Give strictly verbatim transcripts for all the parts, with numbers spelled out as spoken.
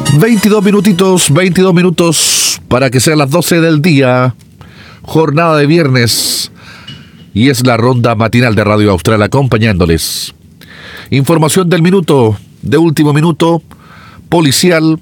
veintidós minutitos, veintidós minutos para que sean las doce del día. Jornada de viernes. Y es la ronda matinal de Radio Austral acompañándoles. Información del minuto, de último minuto, policial.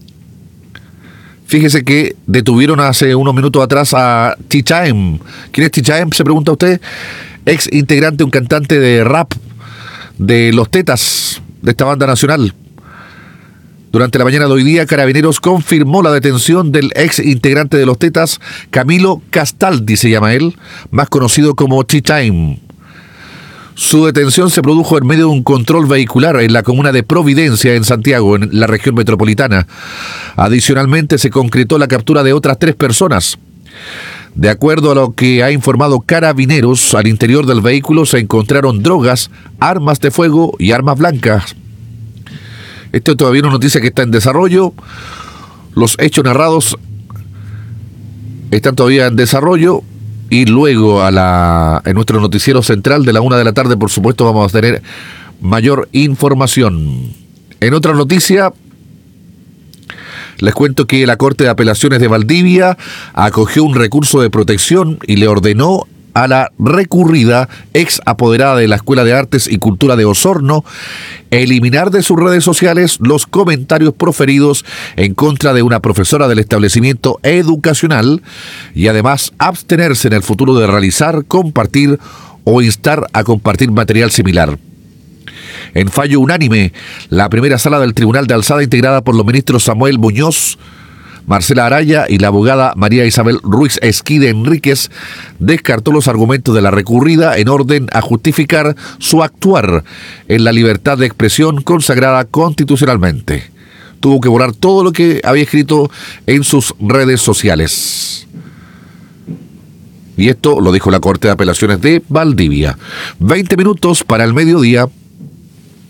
Fíjese que detuvieron hace unos minutos atrás a T-Time. ¿Quién es T-Time? Se pregunta usted. Ex integrante, un cantante de rap de Los Tetas, de esta banda nacional. Durante la mañana de hoy día, Carabineros confirmó la detención del ex integrante de Los Tetas, Camilo Castaldi se llama él, más conocido como T-Time. Su detención se produjo en medio de un control vehicular en la comuna de Providencia, en Santiago, en la región metropolitana. Adicionalmente, se concretó la captura de otras tres personas. De acuerdo a lo que ha informado Carabineros, al interior del vehículo se encontraron drogas, armas de fuego y armas blancas. Esto es todavía una noticia que está en desarrollo. Los hechos narrados están todavía en desarrollo. Y luego a la en nuestro noticiero central de la una de la tarde, por supuesto, vamos a tener mayor información. En otra noticia, les cuento que la Corte de Apelaciones de Valdivia acogió un recurso de protección y le ordenó a la recurrida ex apoderada de la Escuela de Artes y Cultura de Osorno eliminar de sus redes sociales los comentarios proferidos en contra de una profesora del establecimiento educacional y además abstenerse en el futuro de realizar, compartir o instar a compartir material similar. En fallo unánime, la primera sala del Tribunal de Alzada, integrada por los ministros Samuel Muñoz, Marcela Araya y la abogada María Isabel Ruiz Esquide Enríquez, descartó los argumentos de la recurrida en orden a justificar su actuar en la libertad de expresión consagrada constitucionalmente. Tuvo que borrar todo lo que había escrito en sus redes sociales. Y esto lo dijo la Corte de Apelaciones de Valdivia. veinte minutos para el mediodía.